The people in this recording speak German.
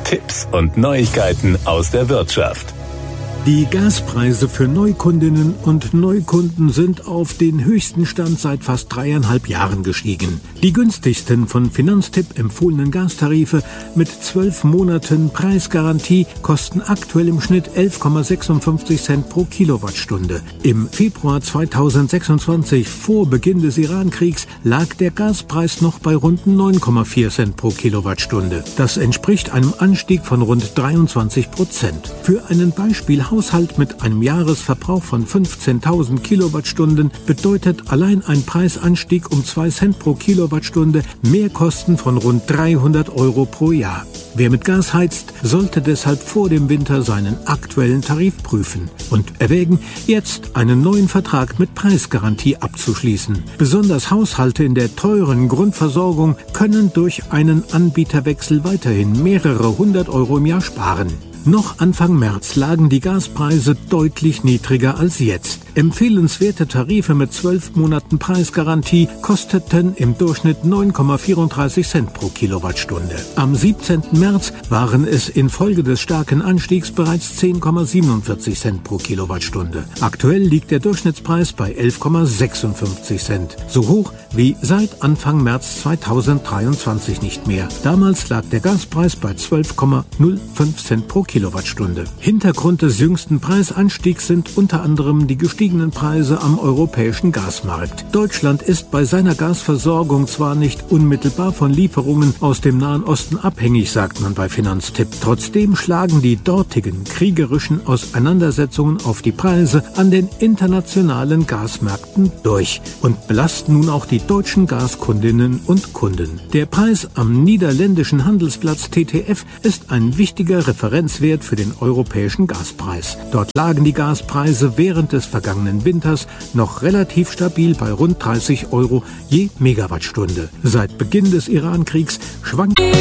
Tipps und Neuigkeiten aus der Wirtschaft. Die Gaspreise für Neukundinnen und Neukunden sind auf den höchsten Stand seit fast 3,5 Jahren gestiegen. Die günstigsten von Finanztipp empfohlenen Gastarife mit 12 Monaten Preisgarantie kosten aktuell im Schnitt 11,56 Cent pro Kilowattstunde. Im Februar 2026, vor Beginn des Irankriegs, lag der Gaspreis noch bei rund 9,4 Cent pro Kilowattstunde. Das entspricht einem Anstieg von rund 23%. Für einen Beispielhaushalt mit einem Jahresverbrauch von 15.000 Kilowattstunden bedeutet allein ein Preisanstieg um 2 Cent pro Kilowattstunde Mehrkosten von rund 300 Euro pro Jahr. Wer mit Gas heizt, sollte deshalb vor dem Winter seinen aktuellen Tarif prüfen und erwägen, jetzt einen neuen Vertrag mit Preisgarantie abzuschließen. Besonders Haushalte in der teuren Grundversorgung können durch einen Anbieterwechsel weiterhin mehrere hundert Euro im Jahr sparen. Noch Anfang März lagen die Gaspreise deutlich niedriger als jetzt. Empfehlenswerte Tarife mit 12 Monaten Preisgarantie kosteten im Durchschnitt 9,34 Cent pro Kilowattstunde. Am 17. März waren es infolge des starken Anstiegs bereits 10,47 Cent pro Kilowattstunde. Aktuell liegt der Durchschnittspreis bei 11,56 Cent. So hoch wie seit Anfang März 2023 nicht mehr. Damals lag der Gaspreis bei 12,05 Cent pro Kilowattstunde. Hintergrund des jüngsten Preisanstiegs sind unter anderem die gestiegenen Preise am europäischen Gasmarkt. Deutschland ist bei seiner Gasversorgung zwar nicht unmittelbar von Lieferungen aus dem Nahen Osten abhängig, sagt man bei Finanztipp. Trotzdem schlagen die dortigen kriegerischen Auseinandersetzungen auf die Preise an den internationalen Gasmärkten durch und belasten nun auch die deutschen Gaskundinnen und Kunden. Der Preis am niederländischen Handelsplatz TTF ist ein wichtiger Referenzwert für den europäischen Gaspreis. Dort lagen die Gaspreise während des vergangenen Winters noch relativ stabil bei rund 30 Euro je Megawattstunde. Seit Beginn des Irankriegs schwankt